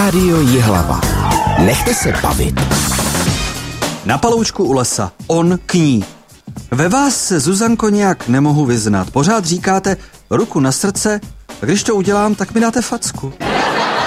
Rádio Jihlava. Nechte se bavit. Na paloučku u lesa. On k ní. Ve vás se, Zuzanko, nějak nemohu vyznat. Pořád říkáte ruku na srdce, a když to udělám, tak mi dáte facku.